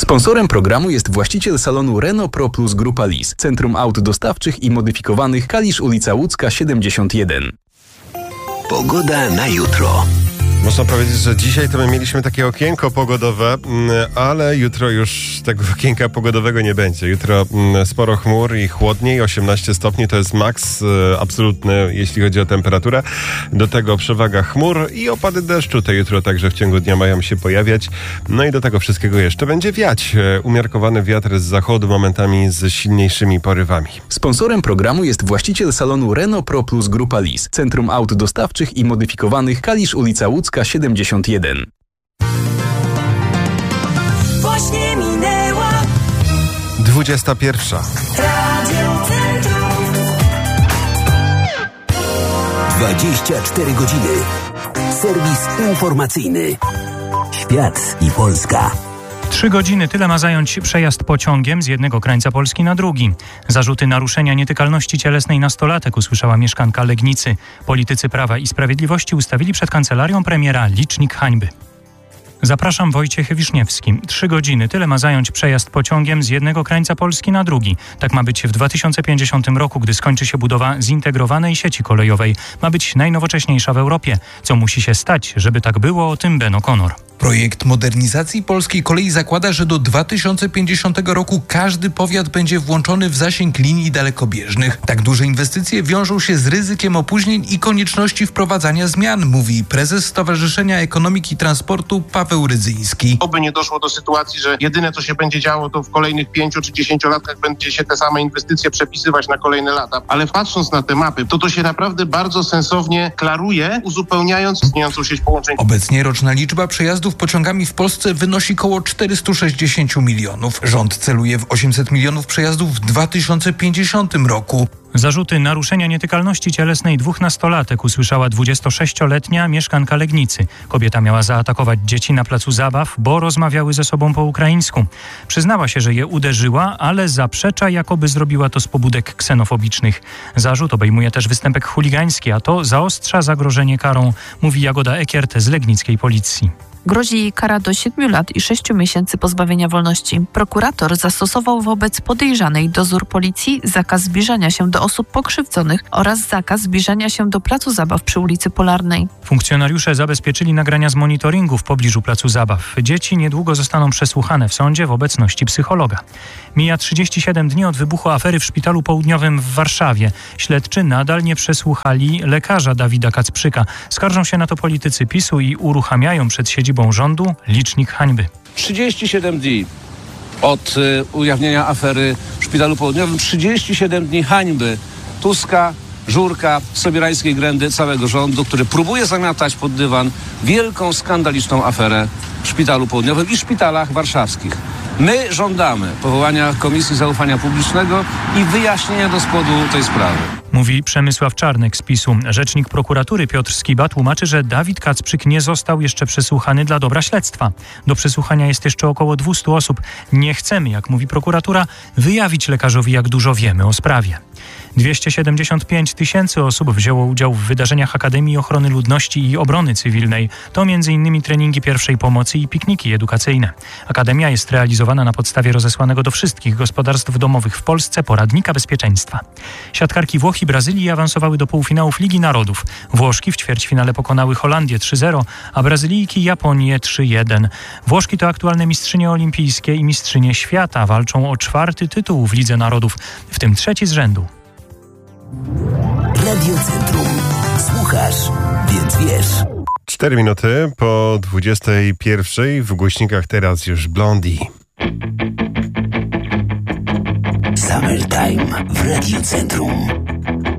Sponsorem programu jest właściciel salonu Renault Pro Plus Grupa Lis, Centrum Aut Dostawczych i Modyfikowanych, Kalisz, ulica Łódzka 71. Pogoda na jutro. Można powiedzieć, że dzisiaj to my mieliśmy takie okienko pogodowe, ale jutro już tego okienka pogodowego nie będzie. Jutro sporo chmur i chłodniej, 18 stopni to jest maks absolutny, jeśli chodzi o temperaturę. Do tego przewaga chmur i opady deszczu te jutro także w ciągu dnia mają się pojawiać. No i do tego wszystkiego jeszcze będzie wiać. Umiarkowany wiatr z zachodu, momentami z silniejszymi porywami. Sponsorem programu jest właściciel salonu Renault Pro Plus Grupa Lis, Centrum Aut Dostawczych i Modyfikowanych, Kalisz, ulica Łódzka 71. Właśnie minęła 21. Radio Centrum. 24 godziny. Serwis informacyjny. Świat i Polska. 3 godziny tyle ma zająć przejazd pociągiem z jednego krańca Polski na drugi. Zarzuty naruszenia nietykalności cielesnej nastolatek usłyszała mieszkanka Legnicy. Politycy Prawa i Sprawiedliwości ustawili przed kancelarią premiera licznik hańby. Zapraszam, Wojciech Wiszniewski. 3 godziny tyle ma zająć przejazd pociągiem z jednego krańca Polski na drugi. Tak ma być w 2050 roku, gdy skończy się budowa zintegrowanej sieci kolejowej. Ma być najnowocześniejsza w Europie. Co musi się stać, żeby tak było, o tym Ben O'Connor. Projekt modernizacji polskiej kolei zakłada, że do 2050 roku każdy powiat będzie włączony w zasięg linii dalekobieżnych. Tak duże inwestycje wiążą się z ryzykiem opóźnień i konieczności wprowadzania zmian, mówi prezes Stowarzyszenia Ekonomiki Transportu Paweł Rydzyński. Oby nie doszło do sytuacji, że jedyne co się będzie działo, to w kolejnych 5 czy 10 latach będzie się te same inwestycje przepisywać na kolejne lata. Ale patrząc na te mapy, to się naprawdę bardzo sensownie klaruje, uzupełniając istniejącą sieć połączeń. Obecnie roczna liczba przejazdów pociągami w Polsce wynosi około 460 milionów. Rząd celuje w 800 milionów przejazdów w 2050 roku. Zarzuty naruszenia nietykalności cielesnej 2 nastolatek usłyszała 26-letnia mieszkanka Legnicy. Kobieta miała zaatakować dzieci na placu zabaw, bo rozmawiały ze sobą po ukraińsku. Przyznała się, że je uderzyła, ale zaprzecza, jakoby zrobiła to z pobudek ksenofobicznych. Zarzut obejmuje też występek chuligański, a to zaostrza zagrożenie karą, mówi Jagoda Ekiert z legnickiej policji. Grozi jej kara do 7 lat i 6 miesięcy pozbawienia wolności. Prokurator zastosował wobec podejrzanej dozór policji, zakaz zbliżania się do osób pokrzywdzonych oraz zakaz zbliżania się do placu zabaw przy ulicy Polarnej. Funkcjonariusze zabezpieczyli nagrania z monitoringu w pobliżu placu zabaw. Dzieci niedługo zostaną przesłuchane w sądzie w obecności psychologa. Mija 37 dni od wybuchu afery w Szpitalu Południowym w Warszawie. Śledczy nadal nie przesłuchali lekarza Dawida Kacprzyka. Skarżą się na to politycy PiS-u i uruchamiają przed siedzibą rządu licznik hańby. 37 dni od ujawnienia afery w Szpitalu Południowym, 37 dni hańby Tuska, Żurka, Sobierańskiej Grędy, całego rządu, który próbuje zamiatać pod dywan wielką, skandaliczną aferę w Szpitalu Południowym i szpitalach warszawskich. My żądamy powołania Komisji Zaufania Publicznego i wyjaśnienia do spodu tej sprawy. Mówi Przemysław Czarnek z PiS-u. Rzecznik prokuratury Piotr Skiba tłumaczy, że Dawid Kacprzyk nie został jeszcze przesłuchany dla dobra śledztwa. Do przesłuchania jest jeszcze około 200 osób. Nie chcemy, jak mówi prokuratura, wyjawić lekarzowi, jak dużo wiemy o sprawie. 275 000 osób wzięło udział w wydarzeniach Akademii Ochrony Ludności i Obrony Cywilnej. To m.in. treningi pierwszej pomocy i pikniki edukacyjne. Akademia jest realizowana na podstawie rozesłanego do wszystkich gospodarstw domowych w Polsce poradnika bezpieczeństwa. Siatkarki Włoch i Brazylii awansowały do półfinałów Ligi Narodów. Włoszki w ćwierćfinale pokonały Holandię 3-0, a Brazylijki Japonię 3-1. Włoszki to aktualne mistrzynie olimpijskie i mistrzynie świata. Walczą o 4. tytuł w Lidze Narodów, w tym 3. z rzędu. Radio Centrum. Słuchasz, więc wiesz. 4 minuty po 21. W głośnikach teraz już Blondie. Summertime w Radio Centrum.